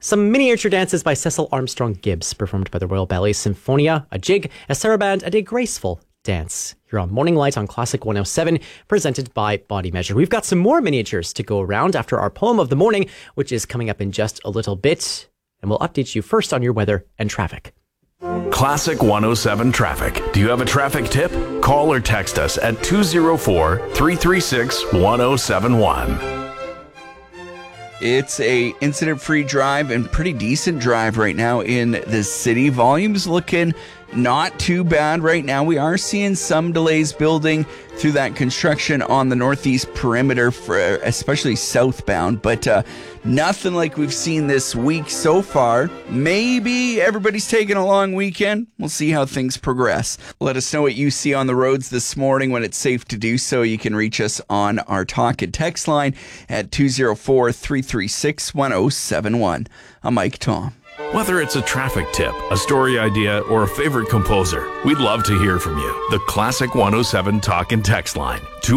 Some miniature dances by Cecil Armstrong Gibbs, performed by the Royal Ballet Symphonia, a jig, a saraband, and a graceful dance. You're on Morning Light on Classic 107, presented by Body Measure. We've got some more miniatures to go around after our poem of the morning, which is coming up in just a little bit. And we'll update you first on your weather and traffic. Classic 107 traffic. Do you have a traffic tip? Call or text us at 204-336-1071. It's a incident-free drive and pretty decent drive right now in the city. Volume's looking not too bad right now. We are seeing some delays building through that construction on the northeast perimeter, for especially southbound, but nothing like we've seen this week so far. Maybe everybody's taking a long weekend. We'll see how things progress. Let us know what you see on the roads this morning when it's safe to do so. You can reach us on our talk and text line at 204-336-1071. I'm Mike Tom. Whether it's a traffic tip, a story idea, or a favorite composer, we'd love to hear from you. The Classic 107 talk and text line,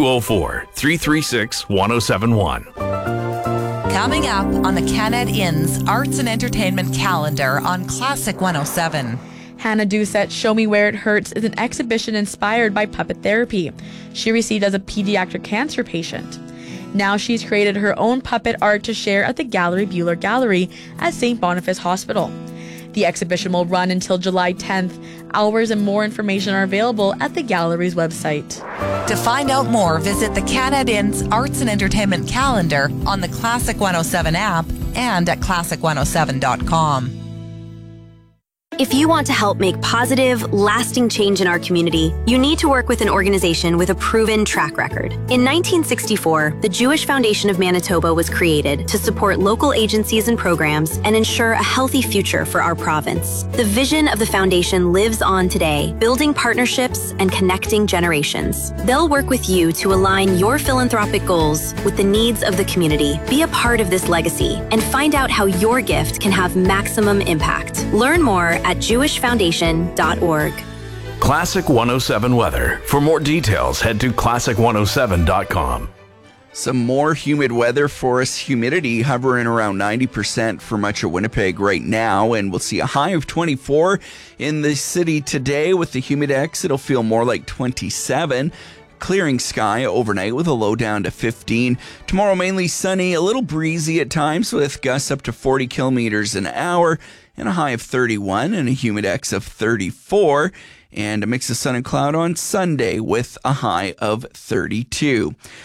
204-336-1071. Coming up on the Canad Inn's Arts and Entertainment calendar on Classic 107. Hannah Doucette's Show Me Where It Hurts is an exhibition inspired by puppet therapy she received as a pediatric cancer patient. Now she's created her own puppet art to share at the Gallery Buehler Gallery at St. Boniface Hospital. The exhibition will run until July 10th. Hours and more information are available at the gallery's website. To find out more, visit the Canad Inn's Arts and Entertainment calendar on the Classic 107 app and at classic107.com. If you want to help make positive, lasting change in our community, you need to work with an organization with a proven track record. In 1964, the Jewish Foundation of Manitoba was created to support local agencies and programs and ensure a healthy future for our province. The vision of the foundation lives on today, building partnerships and connecting generations. They'll work with you to align your philanthropic goals with the needs of the community. Be a part of this legacy and find out how your gift can have maximum impact. Learn more at jewishfoundation.org. Classic 107 weather. For more details, head to classic107.com. Some more humid weather for us. Humidity hovering around 90% for much of Winnipeg right now, and we'll see a high of 24 in the city today. With the Humidex, it'll feel more like 27. Clearing sky overnight with a low down to 15. Tomorrow mainly sunny, a little breezy at times with gusts up to 40 kilometers an hour and a high of 31 and a Humidex of 34. And a mix of sun and cloud on Sunday with a high of 32.